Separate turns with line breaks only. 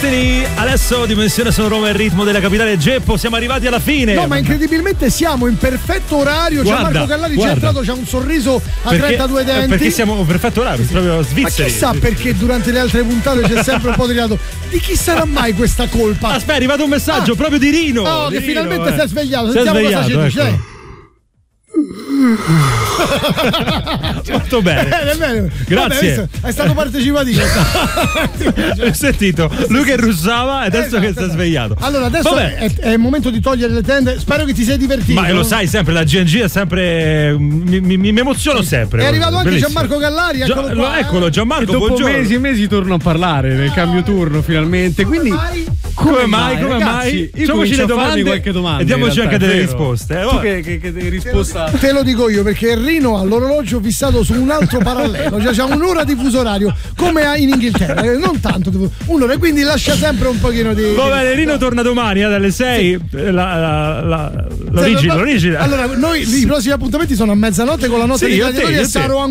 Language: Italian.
Destiny, adesso Dimensione Sonoro il ritmo della capitale Geppo, siamo arrivati alla fine.
No, ma incredibilmente siamo in perfetto orario. Gianmarco Gallari ci è entrato, c'ha un sorriso a 32 denti.
Perché siamo in perfetto orario, proprio svizzeri.
Ma chissà perché durante le altre puntate c'è sempre un po' di lato. Di chi sarà mai questa colpa?
Aspetta, è arrivato un messaggio proprio di Rino.
Oh, che
Rino,
finalmente si è svegliato.
Si è
Sentiamo
svegliato,
cosa ci dice.
ecco. Molto bene.
Bene.
Grazie.
Vabbè, è stato partecipativo.
Hai sentito? Lui che russava e adesso che si è svegliato.
Allora adesso è il momento di togliere le tende. Spero che ti sei divertito.
Ma lo sai sempre, la GNG è sempre mi emoziono sempre.
È arrivato anche
bellissimo.
Gianmarco Gallari, eccolo qua.
Eccolo Gianmarco,
dopo
buongiorno.
mesi e mesi torno a parlare nel cambio turno finalmente. Quindi
come mai?
Ragazzi,
Facciamoci le domande,
qualche domanda
e diamoci anche delle
vero.
risposte.
Tu che risposta?
Te lo dico io perché Rino ha l'orologio fissato su un altro parallelo, cioè c'ha un'ora di fuso orario come in Inghilterra, non tanto un'ora, quindi lascia sempre un pochino di.
Va bene, Rino torna domani dalle 6. L'origine.
Allora, noi i prossimi appuntamenti sono a mezzanotte con la notte dei gladiatori e Saro